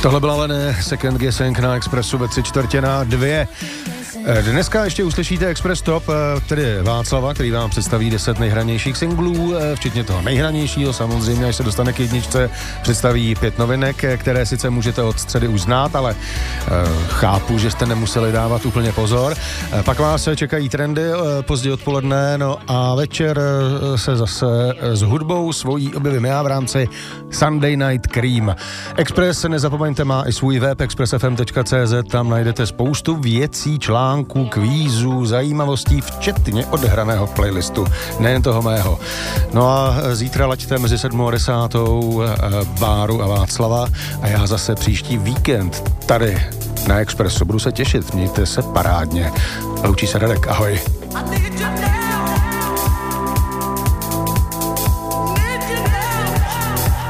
Tohle byla Lene, Second Guessing na Expressu ve 3:45. Dneska ještě uslyšíte Express Top, tedy Václava, který vám představí 10 nejhranějších singlů, včetně toho nejhranějšího, samozřejmě, až se dostane k jedničce, představí 5 novinek, které sice můžete od středy už znát, ale chápu, že jste nemuseli dávat úplně pozor. Pak vás čekají trendy pozdě odpoledne, no a večer se zase s hudbou svojí objevím já v rámci Sunday Night Cream. Express, nezapomeňte, má i svůj web expressfm.cz, tam najdete spoustu věcí, článků, kvízů, zajímavostí, včetně odhraného playlistu, nejen toho mého. No a zítra laďte mezi 7 a 10 Báru a Václava a já zase příští víkend tady na Expressu. Budu se těšit, mějte se parádně. Loučí se Radek, ahoj.